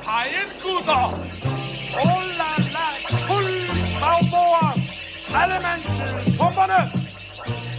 egen gutter. Oh la la, fuld bagbord. Alle mand til pumperne.